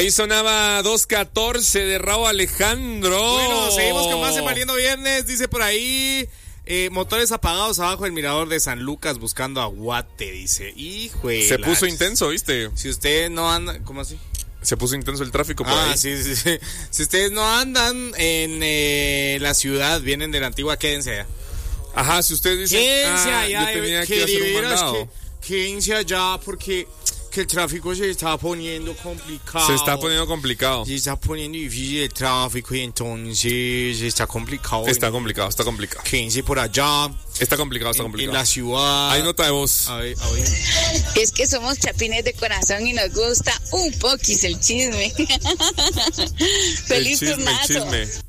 Ahí sonaba 214 de Rauw Alejandro. Bueno, seguimos con más en Valiendo Viernes. Dice por ahí, motores apagados abajo del mirador de San Lucas buscando a Guate, dice. Hijuela. Se puso intenso, ¿viste? Si usted no anda, ¿cómo así? Se puso intenso el tráfico por ahí. Sí. Si ustedes no andan en la ciudad, vienen de la antigua, quédense allá. Ajá, si ustedes dicen, Quédense allá, yo tenía que hacer un mandado. Quédense allá porque que el tráfico se está poniendo complicado. Se está poniendo complicado. Se está poniendo difícil el tráfico y entonces está complicado. Está complicado. Quédense por allá. Está complicado. En la ciudad. Hay nota de voz. A ver. Es que somos chapines de corazón y nos gusta un poquis el chisme. Feliz turnazo.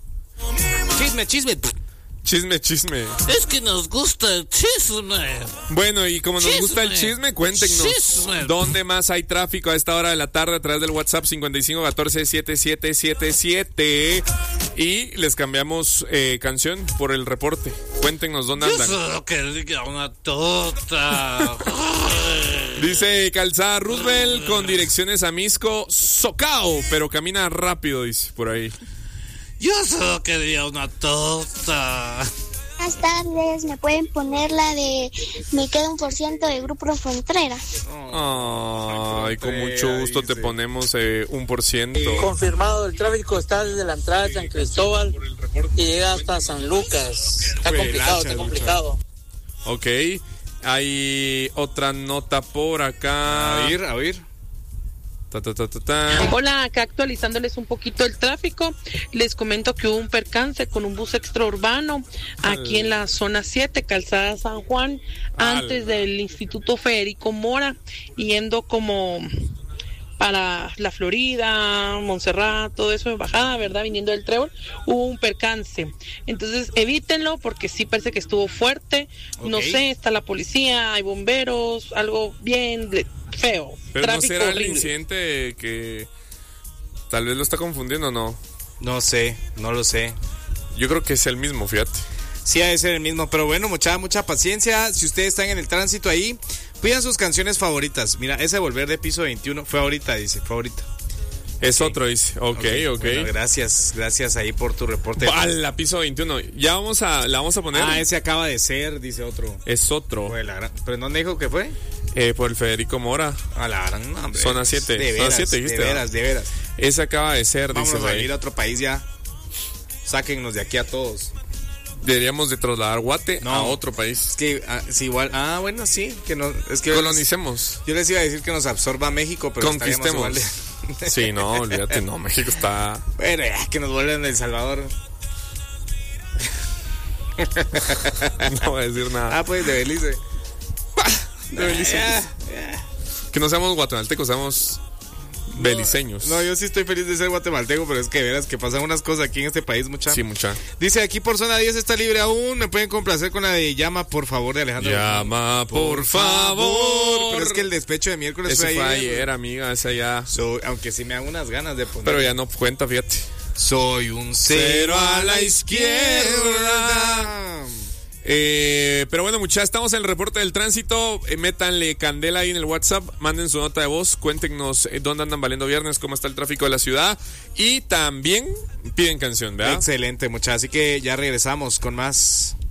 Chisme. Es que nos gusta el chisme. Bueno, y como nos gusta el chisme, cuéntenos dónde más hay tráfico a esta hora de la tarde a través del WhatsApp 5514-7777. Y les cambiamos canción por el reporte. Cuéntenos dónde andan. Yo solo quería una torta. Dice Calzada Roosevelt con direcciones a Misco, Socao, pero camina rápido, dice por ahí. Yo solo quería una torta. Buenas tardes, ¿me pueden poner la de Me queda 1% de Grupo Frontera? Ay, con mucho gusto te ponemos 1%. Confirmado, el tráfico está desde la entrada de San Cristóbal y llega hasta San Lucas. Está complicado. Ok, hay otra nota por acá. A ver. Hola, acá actualizándoles un poquito el tráfico. Les comento que hubo un percance con un bus extraurbano aquí en la zona 7, Calzada San Juan, antes del Instituto Federico Mora, yendo como para la Florida, Montserrat, todo eso en bajada, ¿verdad? Viniendo del Trébol, hubo un percance. Entonces, evítenlo porque sí parece que estuvo fuerte. Okay. No sé, está la policía, hay bomberos, algo bien feo. Pero tráfico no será horrible. El incidente que tal vez lo está confundiendo, ¿no? No sé, no lo sé. Yo creo que es el mismo, fíjate. Sí, ha de ser el mismo, pero bueno, mucha paciencia. Si ustedes están en el tránsito ahí, pidan sus canciones favoritas. Mira, ese Volver de Piso 21 fue ahorita, dice, fue ahorita. Es otro, dice. Ok. Bueno, gracias ahí por tu reporte. La Piso 21. Ya la vamos a poner. Ese acaba de ser, dice otro. Es otro. ¿Pero en dónde dijo que fue? Por el Federico Mora. A la gran, hombre. Zona 7. De veras, Zona 7, ¿viste? De veras. Ese acaba de ser, Vámonos dice. Vamos a ir a otro país ya. Sáquennos de aquí a todos. Deberíamos de trasladar Guate a otro país. Es que sí, igual. Bueno, sí. Que no, es que colonicemos. Yo les iba a decir que nos absorba México, pero conquistemos. Sí, no, olvídate, no. México está. Bueno, ya que nos vuelven El Salvador. No voy a decir nada. Pues de Belice. De Belice. Que no seamos guatemaltecos, seamos beliceños. No, yo sí estoy feliz de ser guatemalteco, pero es que verás que pasan unas cosas aquí en este país, mucha. Sí, mucha. Dice aquí por zona 10 está libre aún. Me pueden complacer con la de Llama, por favor, de Alejandro. Llama, por favor. Pero es que el despecho de miércoles fue ayer, amiga, esa ya. Aunque sí me hago unas ganas de poner. Pero ya no cuenta, fíjate. Soy un cero a la izquierda. Pero bueno, muchachos, estamos en el reporte del tránsito. Métanle candela ahí en el WhatsApp, manden su nota de voz, cuéntenos dónde andan valiendo viernes, cómo está el tráfico de la ciudad y también piden canción, ¿verdad? Excelente, muchachos, así que ya regresamos con más.